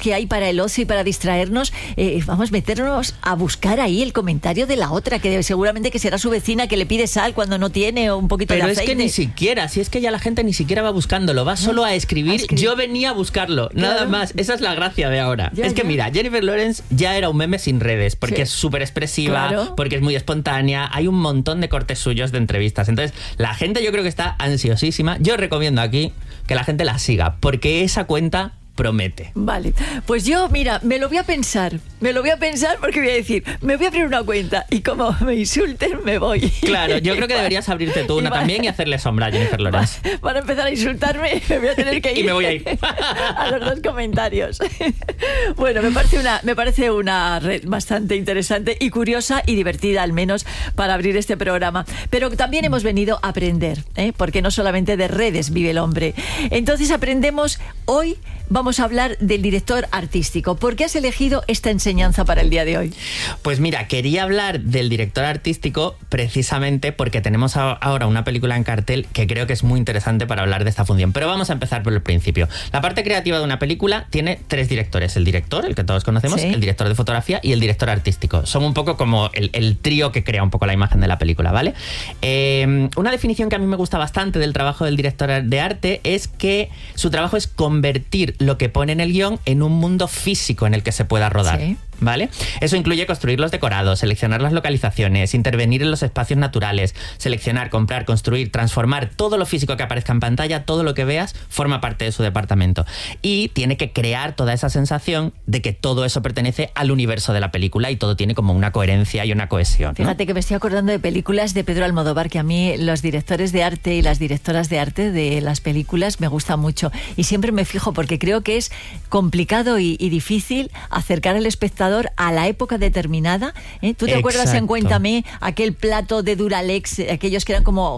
que hay para el ocio y para distraernos, vamos a meternos a buscar ahí el comentario de la otra, que seguramente que será su vecina que le pide sal cuando no tiene o un poquito de aceite. Pero es que ni siquiera, si es que ya la gente ni siquiera va buscándolo, va solo a escribir. Yo venía a buscarlo, nada más. Esa es la gracia de ahora. Es que mira, Jennifer Lawrence ya era un meme sin redes, porque es súper expresiva, porque es muy espontánea, hay un montón de cortes suyos de entrevistas. Entonces, la gente yo creo que está ansiosísima. Yo recomiendo aquí que la gente la siga, porque esa cuenta promete. Vale, pues yo, mira, me lo voy a pensar porque voy a decir, me voy a abrir una cuenta y como me insulten, me voy. Claro, yo creo que deberías abrirte tú una también y hacerle sombra a Jennifer Lawrence. Para empezar a insultarme, me voy a tener que ir. Y me voy a ir. A los dos comentarios. Bueno, me parece una red bastante interesante y curiosa y divertida, al menos, para abrir este programa. Pero también hemos venido a aprender, porque no solamente de redes vive el hombre. Entonces aprendemos hoy. Vamos a hablar del director artístico. ¿Por qué has elegido esta enseñanza para el día de hoy? Pues mira, quería hablar del director artístico precisamente porque tenemos ahora una película en cartel que creo que es muy interesante para hablar de esta función. Pero vamos a empezar por el principio. La parte creativa de una película tiene 3 directores. El director, el que todos conocemos, el director de fotografía y el director artístico. Son un poco como el trío que crea un poco la imagen de la película, ¿vale? Una definición que a mí me gusta bastante del trabajo del director de arte es que su trabajo es convertir lo que pone en el guión en un mundo físico en el que se pueda rodar. Sí. ¿Vale? Eso incluye construir los decorados, seleccionar las localizaciones, intervenir en los espacios naturales, seleccionar, comprar, construir, transformar todo lo físico que aparezca en pantalla, todo lo que veas forma parte de su departamento. Y tiene que crear toda esa sensación de que todo eso pertenece al universo de la película y todo tiene como una coherencia y una cohesión, ¿no? Fíjate que me estoy acordando de películas de Pedro Almodóvar, que a mí los directores de arte y las directoras de arte de las películas me gustan mucho. Y siempre me fijo porque creo que es complicado y difícil acercar al espectador a la época determinada. ¿Tú te acuerdas en Cuéntame aquel plato de Duralex, aquellos que eran como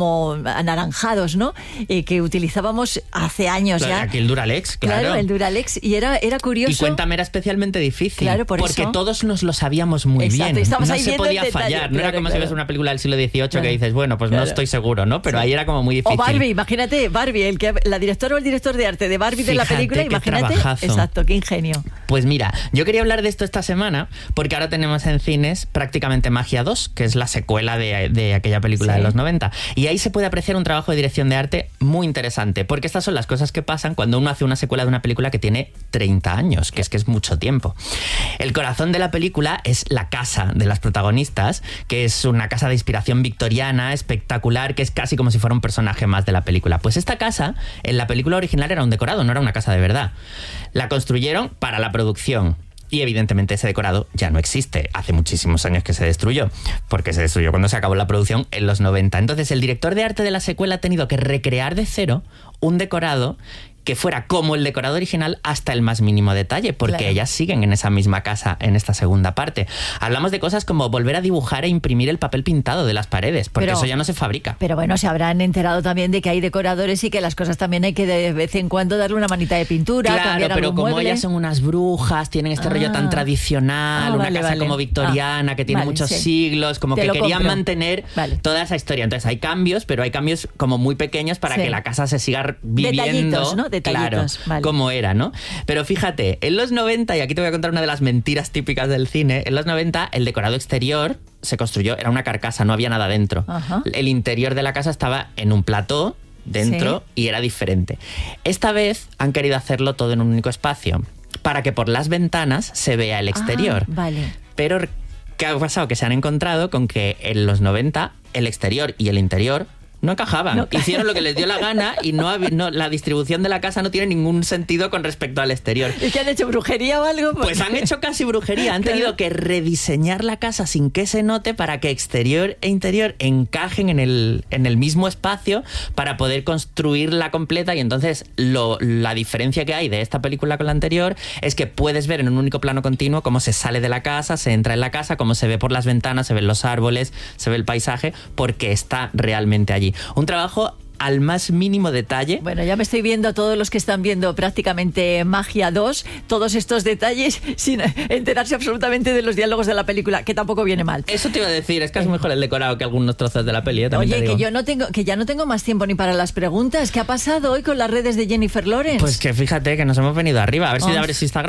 anaranjados, ¿no? Que utilizábamos hace años ya. Aquel Duralex, claro. Claro, el Duralex. Y era curioso. Y Cuéntame era especialmente difícil. Claro, porque todos nos lo sabíamos muy bien. No se podía fallar. No era como si ves una película del siglo XVIII que dices, bueno, pues no estoy seguro, ¿no? Pero ahí era como muy difícil. O Barbie, imagínate, Barbie, la directora o el director de arte de Barbie de la película, imagínate. Exacto, qué ingenio. Pues mira, yo quería hablar de esto esta semana porque ahora tenemos en cines prácticamente Magia 2, que es la secuela de aquella película de los 90. Y ahí se puede apreciar un trabajo de dirección de arte muy interesante, porque estas son las cosas que pasan cuando uno hace una secuela de una película que tiene 30 años, que es mucho tiempo. El corazón de la película es la casa de las protagonistas, que es una casa de inspiración victoriana, espectacular, que es casi como si fuera un personaje más de la película. Pues esta casa, en la película original era un decorado, no era una casa de verdad. La construyeron para la producción. Y evidentemente ese decorado ya no existe. Hace muchísimos años que se destruyó, porque se destruyó cuando se acabó la producción en los 90. Entonces el director de arte de la secuela ha tenido que recrear de cero un decorado que fuera como el decorado original hasta el más mínimo detalle, porque ellas siguen en esa misma casa en esta segunda parte. Hablamos de cosas como volver a dibujar e imprimir el papel pintado de las paredes, porque eso ya no se fabrica. Pero bueno, se habrán enterado también de que hay decoradores y que las cosas también hay que de vez en cuando darle una manita de pintura, cambiar pero algún como mueble. Ellas son unas brujas, tienen este rollo tan tradicional, una casa como victoriana, que tiene muchos siglos, como que querían mantener toda esa historia. Entonces hay cambios, pero hay cambios como muy pequeños para que la casa se siga viviendo. Detallitos, ¿no? Detallitos, claro, como era, ¿no? Pero fíjate, en los 90, y aquí te voy a contar una de las mentiras típicas del cine, en los 90 el decorado exterior se construyó, era una carcasa, no había nada dentro. El interior de la casa estaba en un plató dentro y era diferente. Esta vez han querido hacerlo todo en un único espacio, para que por las ventanas se vea el exterior. Pero ¿qué ha pasado? Que se han encontrado con que en los 90 el exterior y el interior no encajaban. Hicieron lo que les dio la gana y la distribución de la casa no tiene ningún sentido con respecto al exterior. ¿Y qué han hecho? ¿Brujería o algo? Pues han hecho casi brujería. Han tenido que rediseñar la casa sin que se note para que exterior e interior encajen en el mismo espacio para poder construirla completa. Y entonces la diferencia que hay de esta película con la anterior es que puedes ver en un único plano continuo cómo se sale de la casa, se entra en la casa, cómo se ve por las ventanas, se ven los árboles, se ve el paisaje, porque está realmente allí. Un trabajo al más mínimo detalle. Bueno, ya me estoy viendo a todos los que están viendo prácticamente Magia 2, todos estos detalles sin enterarse absolutamente de los diálogos de la película, que tampoco viene mal. Eso te iba a decir, es que es mejor el decorado que algunos trozos de la peli. Oye, que ya no tengo más tiempo ni para las preguntas. ¿Qué ha pasado hoy con las redes de Jennifer Lawrence? Pues que fíjate que nos hemos venido arriba, a ver si está grabando.